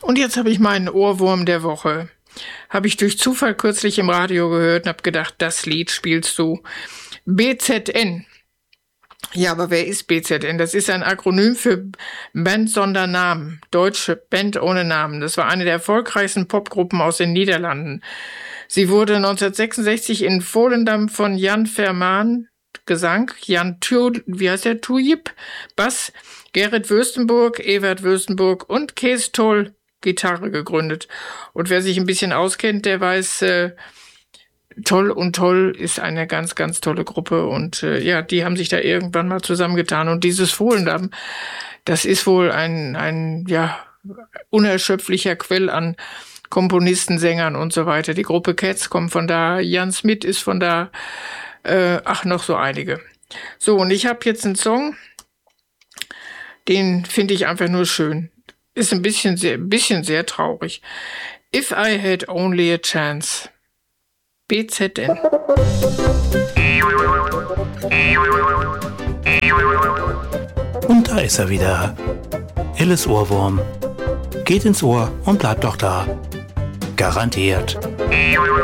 Und jetzt habe ich meinen Ohrwurm der Woche. Habe ich durch Zufall kürzlich im Radio gehört und habe gedacht, das Lied spielst du. BZN. Ja, aber wer ist BZN? Das ist ein Akronym für Band Sondernamen, deutsche Band ohne Namen. Das war eine der erfolgreichsten Popgruppen aus den Niederlanden. Sie wurde 1966 in Volendam von Jan Vermaan, Gesang, Jan Tuyip, Bass, Gerrit Wüstenburg, Evert Wüstenburg und Kees Toll, Gitarre gegründet. Und wer sich ein bisschen auskennt, der weiß, Toll und Toll ist eine ganz, ganz tolle Gruppe. Und ja, die haben sich da irgendwann mal zusammengetan. Und dieses Volendam, das ist wohl ein unerschöpflicher Quell an Komponisten, Sängern und so weiter. Die Gruppe Cats kommt von da, Jan Smit ist von da, noch so einige. So, und ich habe jetzt einen Song, den finde ich einfach nur schön. Ist ein bisschen sehr traurig. If I Had Only a Chance. BZN. Und da ist er wieder. Alice Ohrwurm. Geht ins Ohr und bleibt doch da. Garantiert.